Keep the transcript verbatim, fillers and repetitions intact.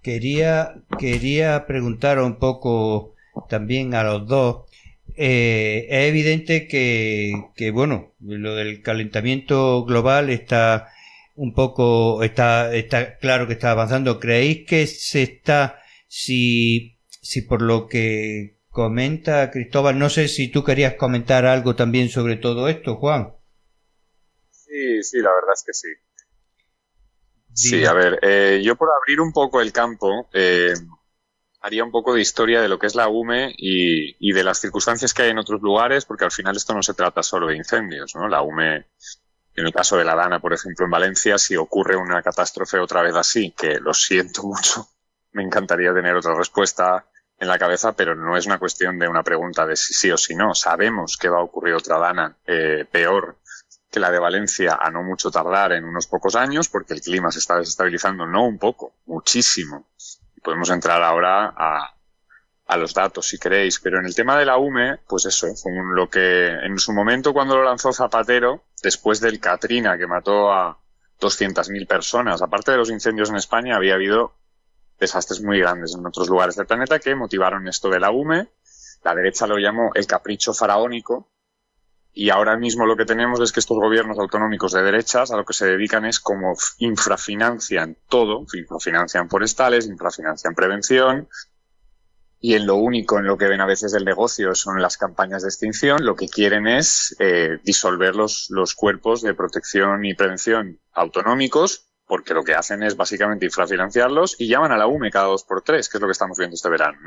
quería, quería preguntar un poco también a los dos. Eh, es evidente que, que, bueno, lo del calentamiento global está un poco, está, está claro que está avanzando. ¿Creéis que se está, si, si por lo que comenta Cristóbal, no sé si tú querías comentar algo también sobre todo esto, Juan? Sí, sí, la verdad es que sí. Sí, Dime. a ver, eh, yo por abrir un poco el campo, eh, haría un poco de historia de lo que es la U M E y, y de las circunstancias que hay en otros lugares, porque al final esto no se trata solo de incendios, ¿no? La U M E, en el caso de la Dana, por ejemplo, en Valencia, si ocurre una catástrofe otra vez así, que lo siento mucho, me encantaría tener otra respuesta en la cabeza, pero no es una cuestión de una pregunta de si sí o si no. Sabemos que va a ocurrir otra Dana eh, peor que la de Valencia a no mucho tardar en unos pocos años, porque el clima se está desestabilizando, no un poco, muchísimo. Podemos entrar ahora a, a los datos si queréis, pero en el tema de la U M E, pues eso, fue un, lo que en su momento cuando lo lanzó Zapatero, después del Katrina que mató a doscientas mil personas, aparte de los incendios en España, había habido desastres muy grandes en otros lugares del planeta que motivaron esto de la U M E. La derecha lo llamó el capricho faraónico, y ahora mismo lo que tenemos es que estos gobiernos autonómicos de derechas a lo que se dedican es como infrafinancian todo, infrafinancian forestales, infrafinancian prevención, y en lo único en lo que ven a veces del negocio son las campañas de extinción. Lo que quieren es eh, disolver los, los cuerpos de protección y prevención autonómicos, porque lo que hacen es básicamente infrafinanciarlos y llaman a la U M E cada dos por tres, que es lo que estamos viendo este verano.